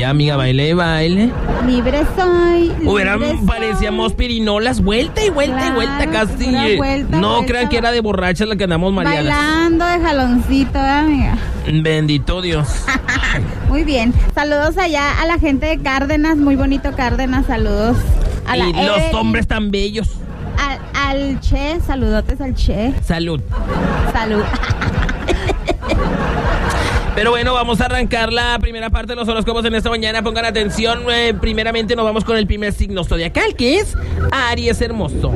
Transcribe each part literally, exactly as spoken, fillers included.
ya, amiga, baile, baile. Libre soy. Hubieran, libre parecíamos soy. pirinolas, vuelta y vuelta Claro, y vuelta casi. pura vuelta, no vuelta. crean que era de borrachas la que andamos mareadas. Bailando de jaloncito, ¿eh, amiga? Bendito Dios. Muy bien. Saludos allá a la gente de Cárdenas, muy bonito Cárdenas, saludos. A la Y los Evelyn, hombres tan bellos. Al, al Che, saludotes al Che. Salud. Salud. Pero bueno, vamos a arrancar la primera parte de los horóscopos en esta mañana. Pongan atención. Eh, primeramente nos vamos con el primer signo zodiacal, que es Aries hermoso.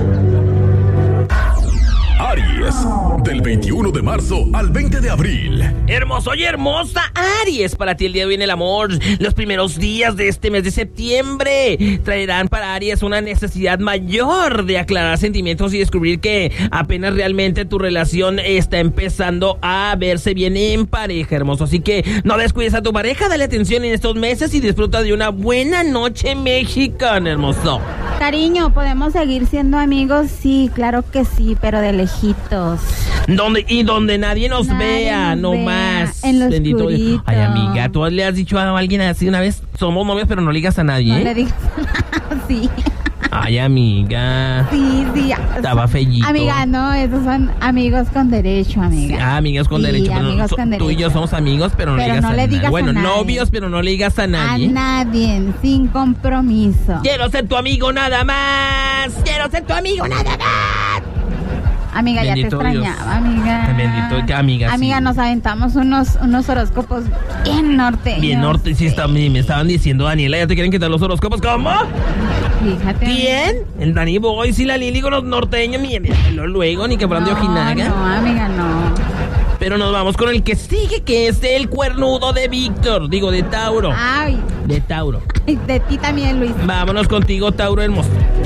Aries, del veintiuno de marzo al veinte de abril. Hermoso y hermosa Aries, para ti el día de hoy en el amor. Los primeros días de este mes de septiembre traerán para Aries una necesidad mayor de aclarar sentimientos y descubrir que apenas realmente tu relación está empezando a verse bien en pareja, hermoso. Así que no descuides a tu pareja, dale atención en estos meses y disfruta de una buena noche mexicana, hermoso. Cariño, ¿podemos seguir siendo amigos? Sí, claro que sí, pero de lejitos. Donde, y donde nadie nos Nadie vea, nos no vea, más. en lo Bendito Dios. oscurito. Ay, amiga, ¿tú le has dicho a alguien así una vez? Somos novios, pero no le digas a nadie, No ¿eh? le digas nada, sí. Ay, amiga. Sí, sí. Estaba fellito. Amiga, no, esos son amigos con derecho, amiga. Ah, amigas con Sí, derecho. Pero amigos so- con Tú y yo derecho. somos amigos, pero no Pero le digas no a le nadie. digas a Bueno, nadie. novios, pero no le digas a A nadie. nadie, sin compromiso. Quiero ser tu amigo nada más. Quiero ser tu amigo nada más. Amiga, Bendito ya te Dios. extrañaba, amiga. Bendito, que amiga, sí. Amiga, nos aventamos unos, unos horóscopos bien norteños. Bien norte, sí, está, me me estaban diciendo, Daniela, ¿ya te quieren quitar los horóscopos? ¿Cómo? Fíjate. ¿Quién? El Dani Boy y la Lili con los norteños. Mírenlo luego, ni que hablan de No, Ojinaga. no, amiga, no. Pero nos vamos con el que sigue, que es el cuernudo de Víctor. Digo, de Tauro. Ay, De Tauro. ay, de ti también, Luis. Vámonos contigo, Tauro hermoso.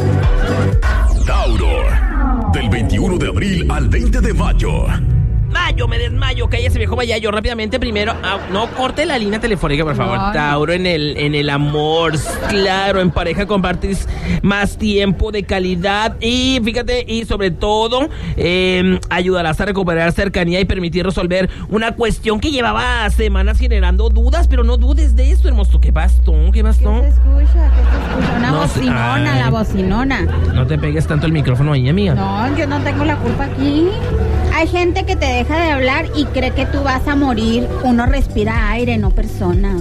Tauro, del veintiuno de abril al veinte de mayo. Mayo, me desmayo, cállese viejo vaya yo rápidamente primero. Ah, no corte la línea telefónica, por favor. No, no. Tauro, en el, en el amor, claro, en pareja compartes más tiempo de calidad y fíjate, y sobre todo eh, ayudarás a recuperar cercanía y permitir resolver una cuestión que llevaba semanas generando dudas, pero no dudes de esto, hermoso. ¿Qué bastón? ¿Qué ¿Qué bastón? se escucha? ¿Qué se escucha? Una No sé. bocinona, Ay. la bocinona. No te pegues tanto el micrófono ahí, amiga. No, yo no tengo la culpa aquí. Hay gente que te deja de hablar y cree que tú vas a morir. Uno respira aire, no personas.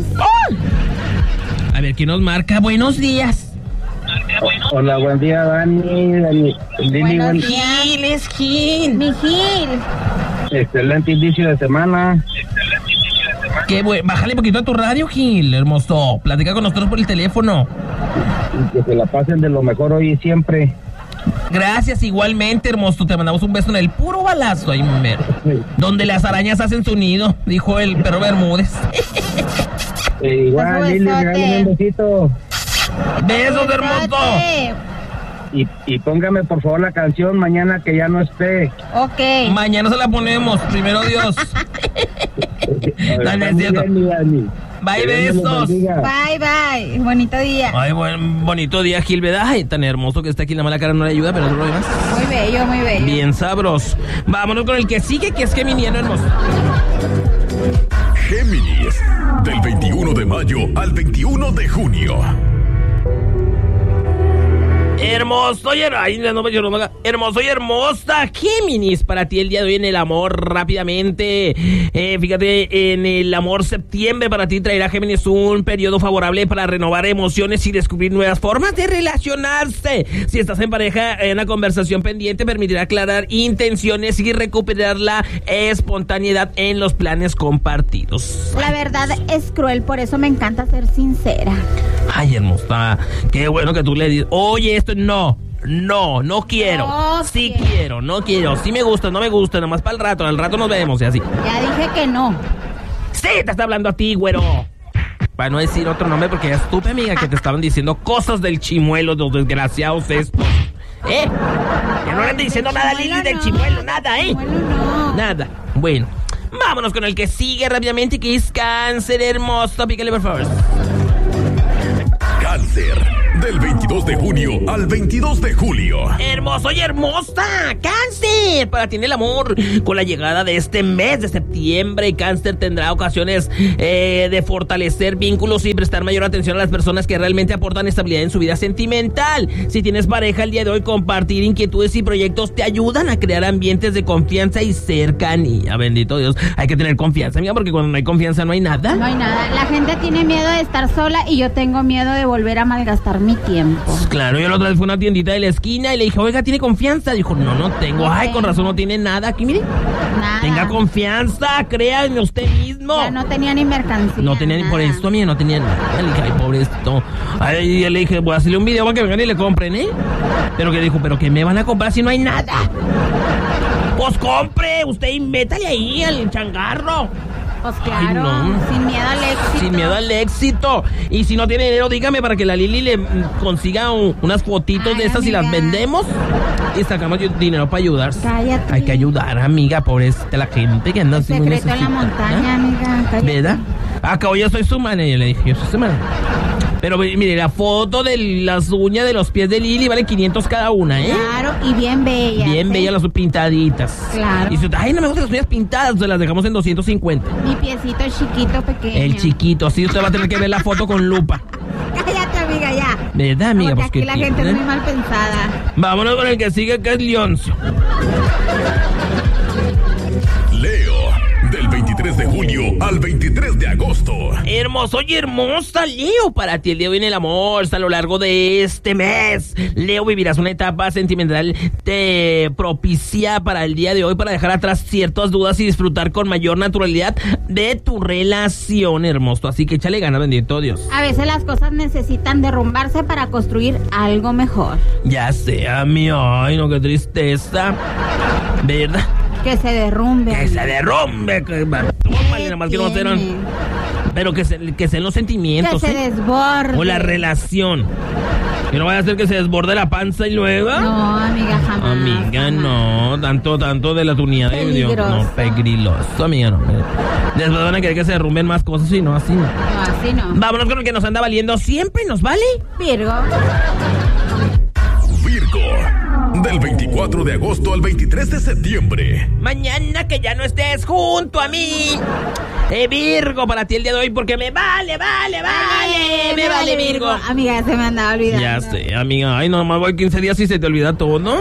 A ver, ¿quién nos marca? Buenos días. Hola, buen día, Dani. Dani. Lili, Buenos buen- días. Gil, es Gil. Mi Gil. excelente inicio de semana. Qué bueno. Bájale un poquito a tu radio, Gil, hermoso. Platica con nosotros por el teléfono. Y que se la pasen de lo mejor hoy y siempre. Gracias, igualmente, hermoso. Te mandamos un beso en el puro balazo ahí, mero. Donde las arañas hacen su nido, dijo el perro Bermúdez. Eh, igual, Beso, Lili, besote. regálame un besito. Besos, hermoso. Besote. Y, y póngame, por favor, la canción Mañana que ya no esté. Ok. Mañana se la ponemos, primero Dios. Dale, es Muy cierto. bien, mi Dani. Bye, Que Dios me los besos. bendiga. Bye, bye. Bonito día. Ay, buen, bonito día, Gil, ¿verdad? Ay, tan hermoso que está aquí, la mala cara no le ayuda, pero todo lo demás. Muy bello, muy bello. Bien sabroso. Vámonos con el que sigue, que es geminiano hermoso. Géminis, del veintiuno de mayo al veintiuno de junio. Hermoso y her- Ay, no, no, yo no, no, hermoso y hermosa Géminis, para ti el día de hoy en el amor rápidamente. Eh, fíjate, en el amor septiembre para ti traerá Géminis un periodo favorable para renovar emociones y descubrir nuevas formas de relacionarse. Si estás en pareja, en una conversación pendiente permitirá aclarar intenciones y recuperar la espontaneidad en los planes compartidos. La verdad es cruel, por eso me encanta ser sincera. Ay, hermosa, qué bueno que tú le dices, oye, esto no, no, no quiero, No sí quiero. quiero, no quiero, sí me gusta, no me gusta, nomás para el rato, al rato nos vemos y así. Ya dije que no. Sí, te está hablando a ti, güero. Para no decir otro nombre, porque ya estupe, amiga, que te estaban diciendo cosas del chimuelo, de los desgraciados estos. ¿Eh? Que no le ande diciendo nada, Lili, del no. chimuelo, nada, ¿eh? Chimuelo no. Nada. Bueno, vámonos con el que sigue rápidamente, que es Cáncer hermoso. Pícale, por favor. Cáncer, Del veintidós de junio al veintidós de julio. Hermoso y hermosa, Cáncer, para ti en el amor. Con la llegada de este mes de septiembre, Cáncer tendrá ocasiones eh, de fortalecer vínculos y prestar mayor atención a las personas que realmente aportan estabilidad en su vida sentimental. Si tienes pareja el día de hoy, compartir inquietudes y proyectos te ayudan a crear ambientes de confianza y cercanía. Bendito Dios, hay que tener confianza, amiga, porque cuando no hay confianza no hay nada. No hay nada. La gente tiene miedo de estar sola y yo tengo miedo de volver a malgastar mi tiempo. Claro, yo la otra vez fui a una tiendita de la esquina y le dije, oiga, ¿tiene confianza? Dijo, no, no tengo. Ay, con razón no tiene nada. Aquí, mire. Nada. Tenga confianza, crea en usted mismo. Ya no tenía ni mercancía. No tenía ni por esto, amiga, no tenía nada. Le dije, ay, pobre esto. Ay, yo le dije, voy a hacerle un video para que vengan y le compren, ¿eh? Pero que dijo, ¿pero qué me van a comprar si no hay nada? Pues compre, usted invétale ahí al changarro. Pues claro, Ay, no. sin miedo al éxito. Sin miedo al éxito. Y si no tiene dinero, dígame para que la Lili le mm, consiga un- unas fotitos Ay, de estas y las amiga. vendemos y sacamos yo- dinero para ayudar. Cállate. Hay que ayudar, amiga, pobrecita la gente que anda El así muy secreto en la necesitada. montaña, amiga. Cállate. ¿Verdad? Acabo, yo soy su manager, le dije, yo soy su manager. Pero mire, la foto de las uñas de los pies de Lili vale quinientos cada una, ¿eh? Claro, y bien bella. Bien bellas las pintaditas. Claro. Y si usted, ay, no me gustan las uñas pintadas, se las dejamos en doscientos cincuenta. Mi piecito chiquito, pequeño. El chiquito, así usted va a tener que ver la foto con lupa. Cállate, amiga, ya. ¿Verdad, amiga? Porque Pues aquí que la gente tiene. es muy mal pensada. Vámonos con el que sigue, que es Leoncio. Leo, del veintitrés de julio al veintitrés de agosto. Hermoso y hermosa, Leo, para ti el día viene el amor a lo largo de este mes. Leo, vivirás una etapa sentimental te propicia para el día de hoy para dejar atrás ciertas dudas y disfrutar con mayor naturalidad de tu relación, hermoso. Así que échale ganas, bendito Dios. A veces las cosas necesitan derrumbarse para construir algo mejor. Ya sea, mi, ay, no, qué tristeza. ¿Verdad? Que se derrumbe. Que se derrumbe, que tómale, nada más que no serán. tiene? Pero que se, que sean los Que sentimientos, se ¿sí? desborde. O la relación. Que no vaya a ser que se desborde la panza y luego. No, amiga, jamás. Amiga, jamás. no, tanto, tanto de la tunidad de Dios. Peligroso. No, peligroso, amiga, no. Después van a querer que se derrumben más cosas y no, así no. No, así no. Vámonos con el que nos anda valiendo siempre, ¿nos vale? Virgo. Virgo, del veinticuatro de agosto al veintitrés de septiembre. Mañana que ya no estés junto a mí. Eh, Virgo, para ti el día de hoy, porque me vale, vale, vale, me vale, Virgo. Amiga, se me andaba olvidando. Ya sé, amiga. Ay, nomás voy quince días y se te olvida todo, ¿no?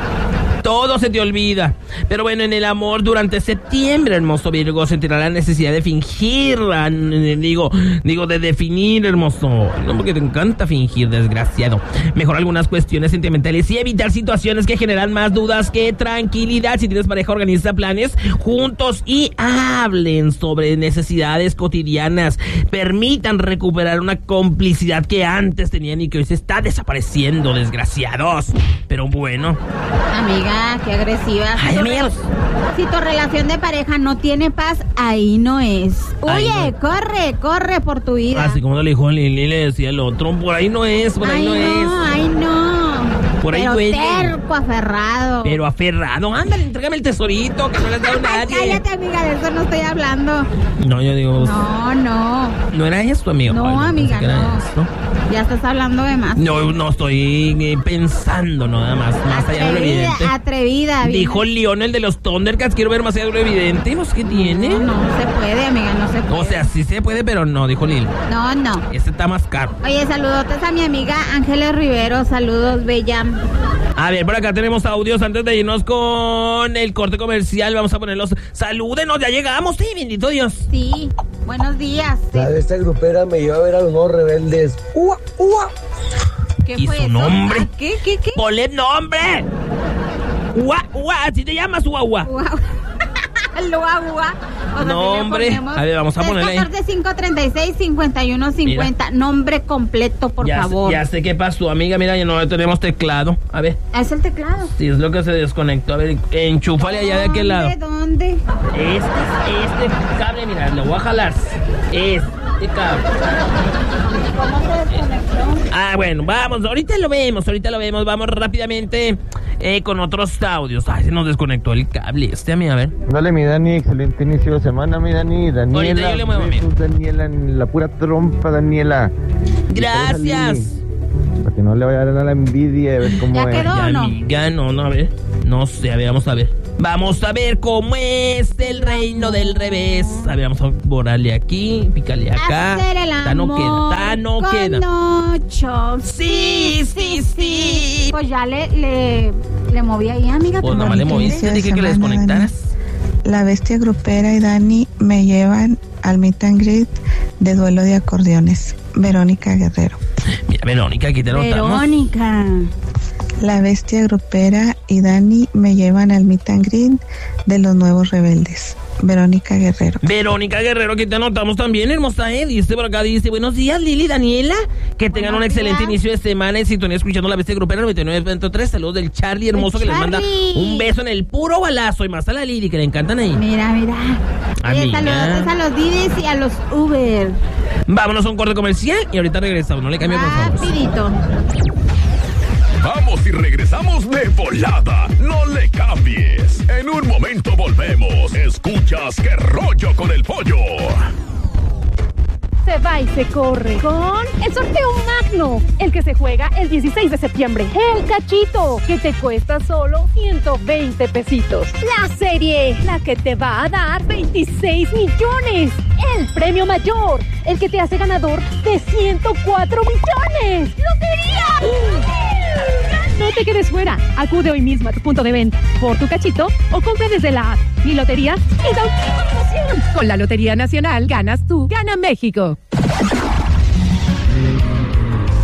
Todo se te olvida. Pero bueno, en el amor durante septiembre, hermoso Virgo, sentirá la necesidad de fingir, ah, digo, digo, de definir, hermoso. No, porque te encanta fingir, desgraciado. Mejor algunas cuestiones sentimentales y evitar situaciones que generan más dudas que tranquilidad. Si tienes pareja, organiza planes juntos y hablen sobre necesidades cotidianas. Permitan recuperar una complicidad que antes tenían y que hoy se está desapareciendo, desgraciados. Pero bueno. Amiga, qué agresiva. Si Ay, tu amigos. re- Si tu relación de pareja no tiene paz, ahí no es. Ahí Oye, no. corre, corre por tu vida. Así como le dijo Lili, le decía el otro, por ahí no es, por ahí ay, no, no, es. ay, no. Por ahí Pero duele. terco, aferrado. Pero aferrado, ándale, entrégame el tesorito, que no le has dado a Ay, nadie. cállate, amiga, de eso no estoy hablando. No, yo digo, No, no. ¿no era esto, amigo? No, Ay, amiga, pensé que era no. esto. Ya estás hablando de más. No, no estoy eh, pensando nada más, más allá de lo Atrevida, evidente. atrevida. bien. Dijo León, el de los Thundercats, quiero ver más allá de lo evidente. Pues, ¿qué tiene? No, no se puede, amiga, no se puede. O sea, sí se puede, pero no, dijo Lili. No, no. Este está más caro. Oye, saludotes a mi amiga Ángeles Rivero. Saludos, bella. A ver, por acá tenemos audios antes de irnos con el corte comercial. Vamos a ponerlos. Salúdenos, ya llegamos, sí, bendito Dios. Sí, buenos días. La de esta grupera me lleva a ver a los nuevos rebeldes. ¡Ua, ua! ¿Qué ¿Y fue su eso? nombre? ¿Ah, ¿Qué, qué, qué? ¡Ponle nombre! ¡Ua, ua! ¿Así te llamas, ua, ua? Guau. Lua, gua. O sea, si le Nombre. ponemos A ver, vamos a ponerle ahí. tres catorce, cinco treinta y seis, cincuenta y uno cincuenta. Nombre completo, por ya, favor. Sé, ya sé qué pasó, amiga. Mira, ya no tenemos teclado. A ver, Es el teclado. si es lo que se desconectó. A ver, enchúfale allá de aquel lado. ¿Dónde? ¿Dónde? Este es este cable, mira, lo voy a jalar. Este cable. ¿Cómo se desconectó? Ah, bueno, vamos, ahorita lo vemos, ahorita lo vemos. Vamos rápidamente eh, con otros audios. Ay, se nos desconectó el cable este, amiga, a ver. Dale, mi Dani, excelente inicio de semana, mi Dani. Daniela, Ahorita yo le muevo, besos, Daniela, en la pura trompa, Daniela. Gracias. Para que no le vaya a dar a la envidia, ves cómo ¿Ya es. quedó? Ay, no? amiga, no, no, a ver. No sé, a ver, vamos a ver. Vamos a ver cómo es el reino del revés. A ver, vamos a borrarle aquí, pícale acá. Hacer el Ta no amor queda, ta no con queda. ocho. Sí, sí, sí. Pues ya le, le, le moví ahí, amiga. Pues ¿te nada más le moviste? moviste, dije que le desconectaras. La bestia grupera y Dani me llevan al meet and greet de duelo de acordeones. Verónica Guerrero. Mira, Verónica, aquí te notamos. Verónica. La bestia grupera y Dani me llevan al meet and greet de los nuevos rebeldes. Verónica Guerrero. Verónica Guerrero, aquí te anotamos también, hermosa, ¿eh? Dice por acá, dice, buenos días, Lili, Daniela. Que tengan Buenos un excelente días. inicio de semana en sintonía escuchando la bestia grupera noventa y nueve punto tres. Saludos del Charlie hermoso El que les manda Charlie. un beso en el puro balazo. Y más a la Lili, que le encantan ahí. Mira, mira. Oye, Amiga. saludos a los Didis y a los Uber. Vámonos a un corte comercial y ahorita regresamos. No le cambie, por favor. Rapidito. Vamos y regresamos de volada. No le cambies. En un momento volvemos. Escuchas Qué rollo con el pollo. Se va y se corre con el sorteo magno, el que se juega el dieciséis de septiembre. El cachito, que te cuesta solo ciento veinte pesitos. La serie, la que te va a dar veintiséis millones. El premio mayor, el que te hace ganador de ciento cuatro millones. ¡Lotería! No te quedes fuera. Acude hoy mismo a tu punto de venta por tu cachito o compra desde la app. Mi lotería es la última promoción. Con la Lotería Nacional ganas tú, gana México.